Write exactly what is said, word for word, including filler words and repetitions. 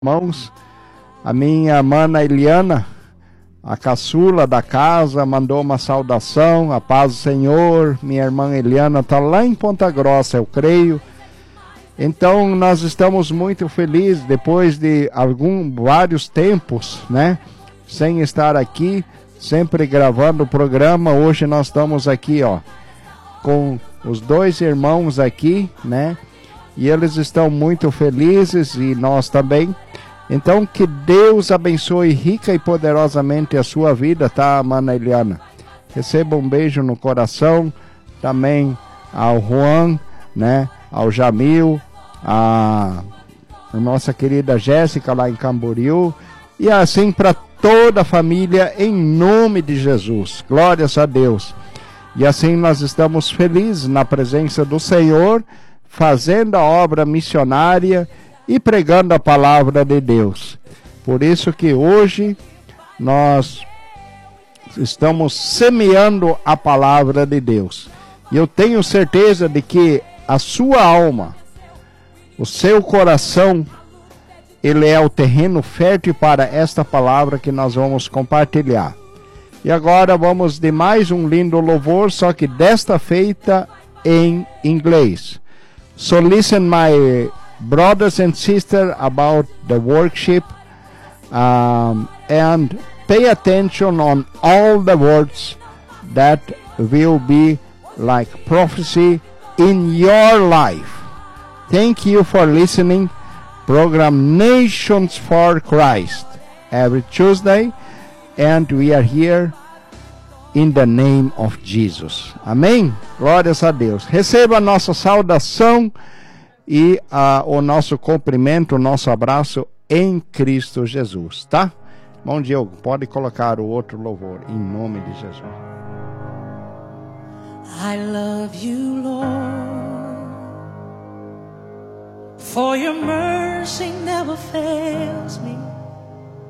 Irmãos, a minha mana Eliana, a caçula da casa, mandou uma saudação, a paz do Senhor. Minha irmã Eliana está lá em Ponta Grossa, eu creio. Então nós estamos muito felizes, depois de algum, vários tempos, né, sem estar aqui, sempre gravando o programa. Hoje nós estamos aqui, ó, com os dois irmãos aqui, né, e eles estão muito felizes e nós também. Então, que Deus abençoe rica e poderosamente a sua vida, tá, mana Eliana? Receba um beijo no coração, também ao Juan, né, ao Jamil, a nossa querida Jéssica lá em Camboriú, e assim para toda a família, em nome de Jesus. Glórias a Deus. E assim nós estamos felizes na presença do Senhor, fazendo a obra missionária e pregando a palavra de Deus. Por isso que hoje nós estamos semeando a palavra de Deus. E eu tenho certeza de que a sua alma, o seu coração, ele é o terreno fértil para esta palavra que nós vamos compartilhar. E agora vamos de mais um lindo louvor, só que desta feita em inglês. So listen, my brothers and sisters, about the worship, um, and pay attention on all the words that will be like prophecy in your life. Thank you for listening. Program Nations for Christ every Tuesday, and we are here in the name of Jesus. Amém? Glórias a Deus. Receba a nossa saudação e uh, o nosso cumprimento, o nosso abraço em Cristo Jesus, tá? Bom, Diogo, pode colocar o outro louvor em nome de Jesus. I love you, Lord, for your mercy never fails me.